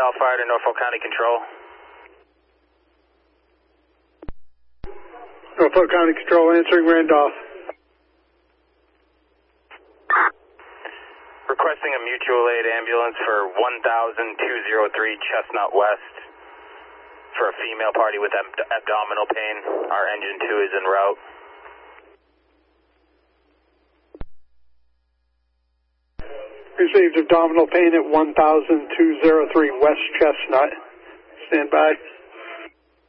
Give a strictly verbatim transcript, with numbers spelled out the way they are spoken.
all fire to Norfolk County Control. Norfolk County Control answering Randolph. Requesting a mutual aid ambulance for one thousand two oh three Chestnut West for a female party with ab- abdominal pain. Our engine two is en route. Received abdominal pain at one thousand two oh three West Chestnut. Stand by.